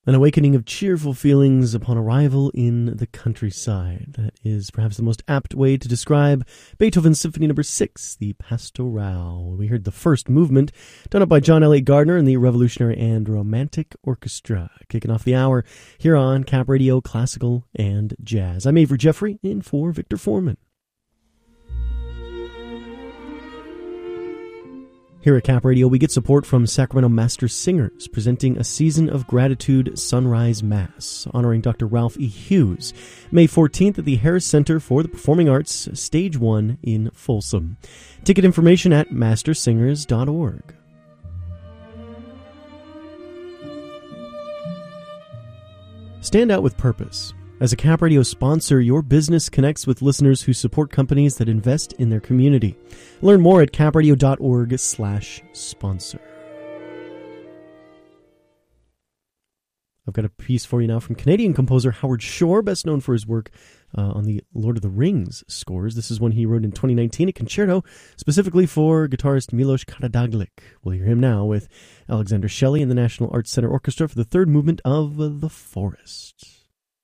An awakening of cheerful feelings upon arrival in the countryside. That is perhaps the most apt way to describe Beethoven's Symphony No. 6, the Pastoral. We heard the first movement, done up by John Elliott Gardner and the Revolutionary and Romantic Orchestra, kicking off the hour here on Cap Radio Classical and Jazz. I'm Avery Jeffrey, in for Victor Foreman. Here at Cap Radio, we get support from Sacramento Master Singers, presenting a Season of Gratitude Sunrise Mass, honoring Dr. Ralph E. Hughes, May 14th at the Harris Center for the Performing Arts, Stage 1 in Folsom. Ticket information at mastersingers.org. Stand out with purpose. As a Cap Radio sponsor, your business connects with listeners who support companies that invest in their community. Learn more at capradio.org/sponsor. I've got a piece for you now from Canadian composer Howard Shore, best known for his work on the Lord of the Rings scores. This is one he wrote in 2019, a concerto specifically for guitarist Milos Karadzic. We'll hear him now with Alexander Shelley and the National Arts Center Orchestra for the third movement of The Forest.